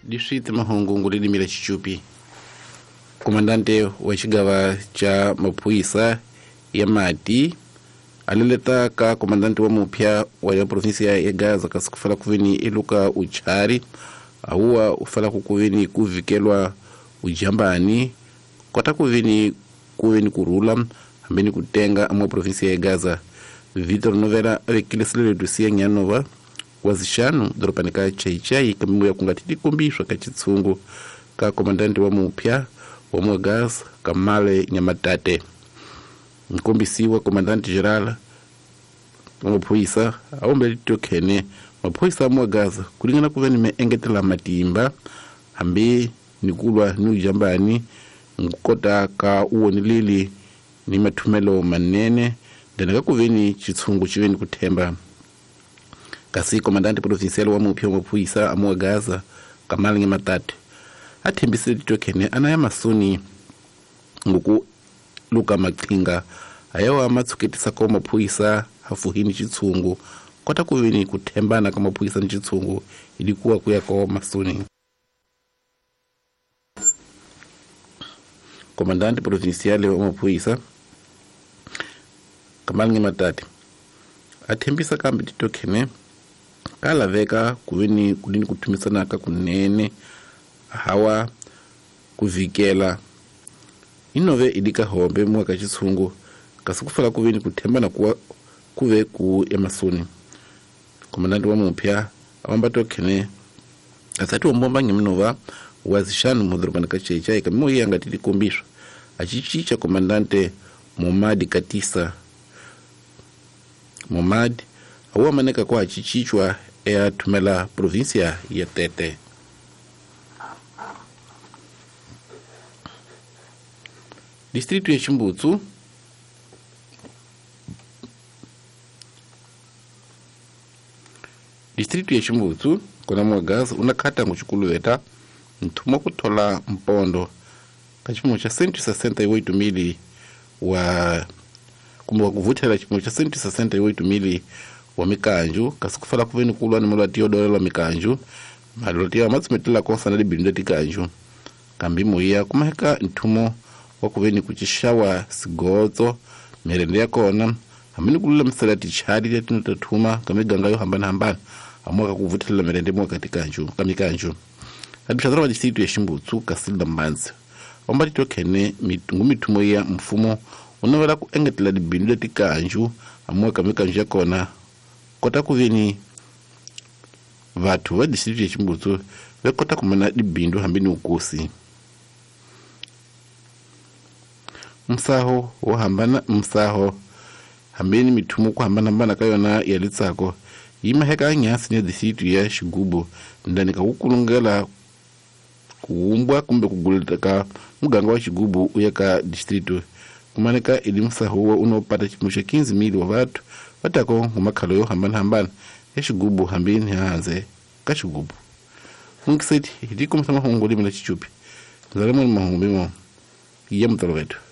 District Mahungu ngulini mila Chichupi. Komandante wa chigawa cha mapuisa ya Mati alileta ka komandante wa mupya wa provinsia ya Gaza kasukufala kuvini iluka uchari ahuwa ufala kukuvini kuvikelwa ujambani kota kuvini kurula ambeni kutenga amwa provinsia ya Gaza. Vitor Novela avekilesile dusia nyanova wazishanu doropanika chai kamimu ya kungatiti kumbishwa kachitsungu ka komandante wa mupya wa mwa Gaza Kamale Nyamatate. Mkombisi wa komandante general wa mapuisa aombe litokene mapuisa mwa Gaza kulingana kuveni meengetela matimba hambi nikulwa ni ujambani ngukota ka uoni lili ni matumelo manene danaka kuveni chitsungu chiveni kutemba. Kasi komandante provincial wa mupya wa mapuisa amwa Gaza Kamale Nyamatate atembise litokene anaya masuni nguku luka makinga ayawa amatsuketisa kwa mapuisa hafuhini chitsungu kota kuvini kutembana kama mapuisa ni chitsungu ilikuwa kuya kwa masuni. Komandante provincial wa mapuisa Kamale Nyamatate atembisa kambi litokene kala veka kuvini kulini kutumisana ka kunene hawa kuvikela inove idika hombe mwaka chitsungu kasukufala kuvini kutembana kuwa kuve ku emasuni. Komandante wa mupya awamba tokene asati wombomba nyeminova wazishanu mudhurbanika chai kamimo yanga tili kumbishwa achichicha komandante Momadi Katisa. Momadi awa maneka kwa achichichwa ea tumela provinsia ya Tete. Distritu ya Chimbutsu kuna mwa Gaza unakata nguchukulu weta ntumo kutola mpondo kachimu cha 168 mili wa kumwa kuvutela chimu cha 168 mili wa mikanju kasukufala kuveni kulwa ni mwati yodola mikanju maloti ya matsumetela konsa na libinda tikanju kambi muia kumaheka ntumo wakuveni kuchishawa sigozo merende ya kona hamini kulula msalati chadi ya tunutatuma kamiganga yo hambana amwaka kuvutela merende mwaka tikanju kamikanju. Adushatara wa distritu ya Chimbutsu Kasilda Mbanzi wambati tokene mitumo ya mfumo unawela kuengetela libindu tikanju amwaka mikanju ya kona kota kuveni vatu wa distritu ya Chimbutsu wekota kumana libindu hambini ukusi. Msaho hambeni mitumo kuhambana kayona ya litsako yima heka nyasi ni distritu ya Shigubu ndanika kukulungela kuumbwa kumbe kugulitaka muganga wa Shigubu uyaka distritu kumaneka ili msaho wa unopata chimusha 15 mili wa vatu watako ngumakalo yo hambana ya Shigubu hambini haanze ka Shigubu. Mungiseti hiti kumsama hongo limila Chichupi zalemo ni mahungumimo iya mtalo wetu.